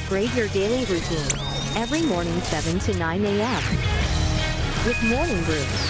Upgrade your daily routine. Every morning 7 to 9 a.m. with Morning Groove.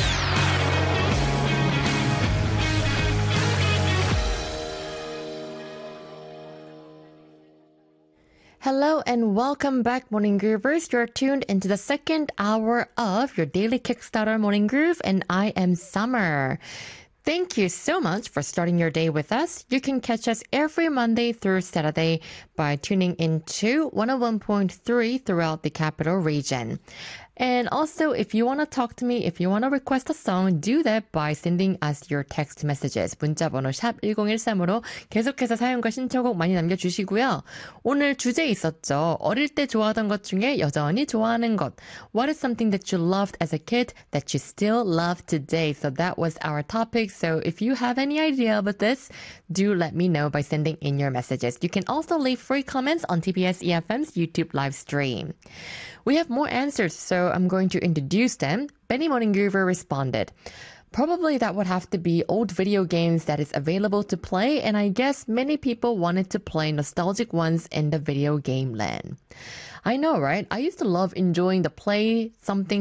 Hello and welcome back, Morning Groovers. You're tuned into the second hour of your daily Kickstarter Morning Groove, and I am Summer. Thank you so much for starting your day with us. You can catch us every Monday through Saturday by tuning into 101.3 throughout the capital region. And also, if you want to talk to me, if you want to request a song, do that by sending us your text messages. 문자번호 샵 1013으로 계속해서 사연과 신청곡 많이 남겨주시고요. 오늘 주제 있었죠. 어릴 때 좋아하던 것 중에 여전히 좋아하는 것. What is something that you loved as a kid that you still love today? So that was our topic. So if you have any idea about this, do let me know by sending in your messages. You can also leave free comments on TBS EFM's YouTube live stream. We have more answers, so I'm going to introduce them. Benny Morning Groover responded, probably that would have to be old video games that is available to play, and I guess many people wanted to play nostalgic ones in the video game land. I know, right? I used to love enjoying the play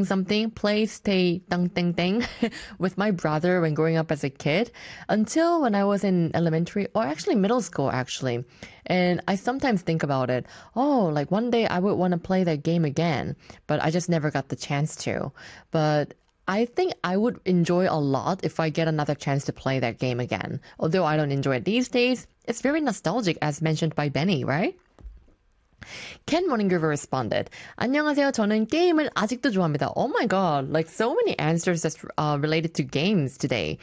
stay thing with my brother when growing up as a kid until when I was in elementary or actually middle school actually. And I sometimes think about it. Oh, like one day I would want to play that game again, but I just never got the chance to. But I think I would enjoy a lot if I get another chance to play that game again. Although I don't enjoy it these days, it's very nostalgic as mentioned by Benny, right? Ken Morningsgroover responded, 안녕하세요. 저는 게임을 아직도 좋아합니다. Oh my god, like so many answers that's related to games today.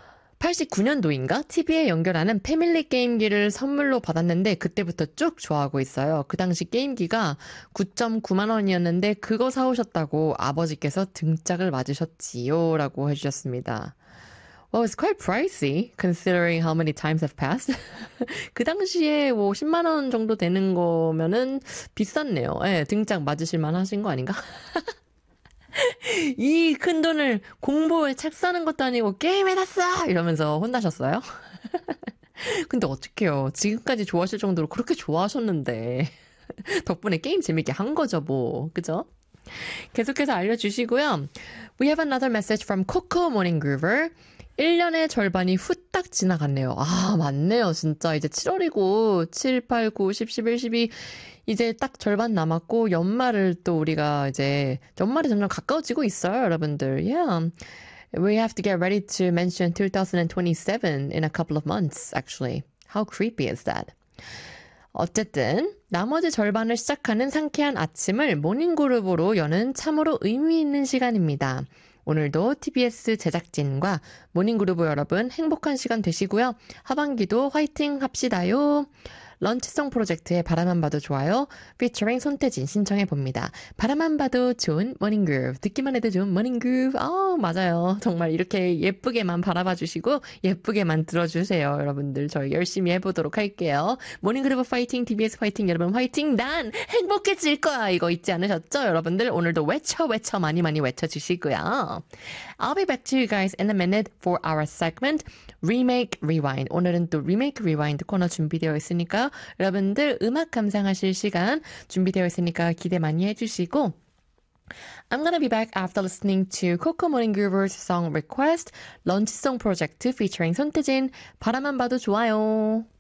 89년도인가? TV에 연결하는 패밀리 게임기를 선물로 받았는데 그때부터 쭉 좋아하고 있어요. 그 당시 게임기가 9.9만 원이었는데 그거 사오셨다고 아버지께서 등짝을 맞으셨지요. 라고 해주셨습니다. Well, it's quite pricey considering how many times have passed. 그 당시에 뭐 10만 원 정도 되는 거면은 비쌌네요. 예, 등짝 맞으실 만하신 거 아닌가? 이 큰 돈을 공부에 책 사는 것도 아니고 게임에 놨어! 이러면서 혼나셨어요? 근데 어떡해요. 지금까지 좋아하실 정도로 그렇게 좋아하셨는데. 덕분에 게임 재밌게 한 거죠, 뭐. 그죠? 계속해서 알려주시고요. We have another message from Coco Morning Groover. 1년의 절반이 후딱 지나갔네요. 아, 맞네요. 진짜 이제 7월이고 7, 8, 9, 10, 11, 12 이제 딱 절반 남았고 연말을 또 우리가 이제 연말이 점점 가까워지고 있어요, 여러분들. Yeah. We have to get ready to mention 2027 in a couple of months, actually. How creepy is that? 어쨌든 나머지 절반을 시작하는 상쾌한 아침을 모닝그룹으로 여는 참으로 의미 있는 시간입니다. 오늘도 TBS 제작진과 모닝그룹 여러분 행복한 시간 되시고요. 하반기도 화이팅 합시다요. 런치송 프로젝트의 바라만 봐도 좋아요. 피처링 손태진 신청해봅니다. 바라만 봐도 좋은 모닝그룹. 듣기만 해도 좋은 모닝그룹. 맞아요. 정말 이렇게 예쁘게만 바라봐 주시고 예쁘게만 들어주세요. 여러분들 저희 열심히 해보도록 할게요. 모닝그룹 파이팅, TBS 파이팅, 여러분 화이팅. 난 행복해질 거야. 이거 잊지 않으셨죠? 여러분들 오늘도 외쳐 많이 외쳐주시고요. I'll be back to you guys in a minute for our segment Remake Rewind. 오늘은 또 Remake Rewind 코너 준비되어 있으니까 여러분들 음악 감상하실 시간 준비되어 있으니까 기대 많이 해주시고 I'm gonna be back after listening to Coco Morning Groover's song request 런치송 프로젝트 featuring 손태진 바라만 봐도 좋아요.